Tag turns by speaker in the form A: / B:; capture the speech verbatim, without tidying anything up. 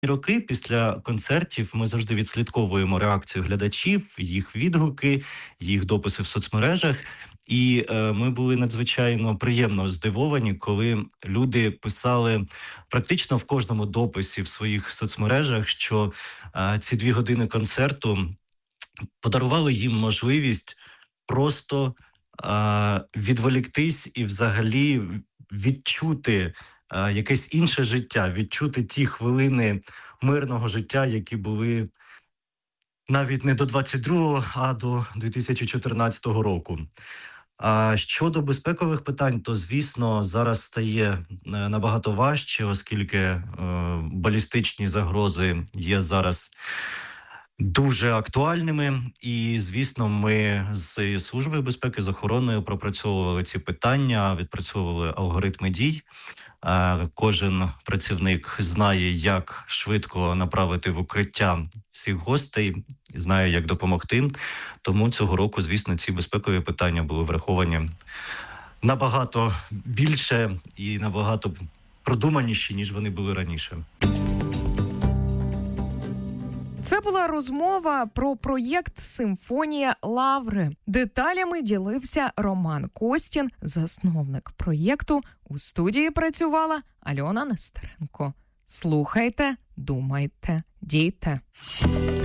A: роки після концертів ми завжди відслідковуємо реакцію глядачів, їх відгуки, їх дописи в соцмережах. І е, ми були надзвичайно приємно здивовані, коли люди писали практично в кожному дописі в своїх соцмережах, що е, ці дві години концерту подарували їм можливість просто е, відволіктись і взагалі відчути е, якесь інше життя, відчути ті хвилини мирного життя, які були навіть не до двадцять другого, а до дві тисячі чотирнадцятого року. А щодо безпекових питань, то, звісно, зараз стає е, набагато важче, оскільки е, балістичні загрози є зараз дуже актуальними. І, звісно, ми з Службою безпеки, з охороною пропрацьовували ці питання, відпрацьовували алгоритми дій. Е, Кожен працівник знає, як швидко направити в укриття всіх гостей, знає, як допомогти. Тому цього року, звісно, ці безпекові питання були враховані набагато більше і набагато продуманіші, ніж вони були раніше.
B: Це була розмова про проєкт «Симфонія Лаври». Деталями ділився Роман Костін, засновник проєкту. У студії працювала Альона Нестеренко. Слухайте, думайте, дійте.